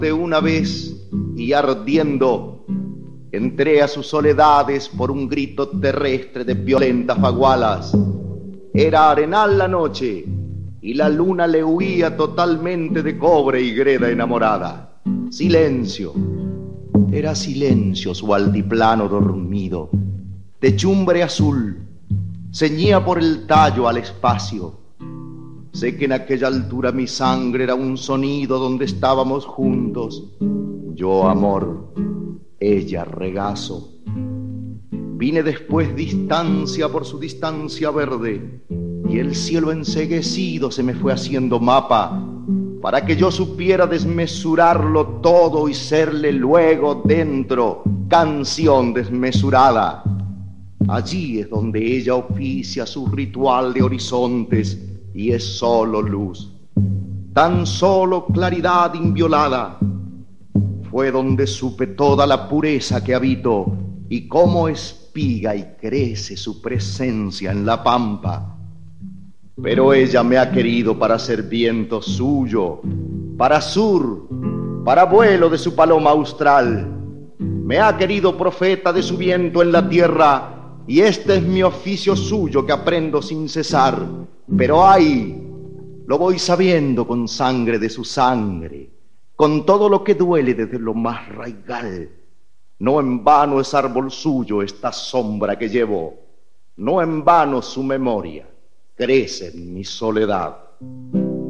De una vez y ardiendo, entré a sus soledades por un grito terrestre de violentas fagualas. Era arenal la noche y la luna le huía totalmente de cobre y greda enamorada. Silencio, era silencio su altiplano dormido. Techumbre azul ceñía por el tallo al espacio. Sé que en aquella altura mi sangre era un sonido donde estábamos juntos. Yo amor, ella regazo. Vine después distancia por su distancia verde, y el cielo enceguecido se me fue haciendo mapa, para que yo supiera desmesurarlo todo y serle luego dentro canción desmesurada. Allí es donde ella oficia su ritual de horizontes y es solo luz, tan solo claridad inviolada. Fue donde supe toda la pureza que habito y cómo espiga y crece su presencia en la pampa. Pero ella me ha querido para ser viento suyo, para sur, para vuelo de su paloma austral. Me ha querido profeta de su viento en la tierra, y este es mi oficio suyo que aprendo sin cesar. Pero ay, lo voy sabiendo con sangre de su sangre, con todo lo que duele desde lo más raigal. No en vano es árbol suyo esta sombra que llevo, no en vano su memoria crece en mi soledad.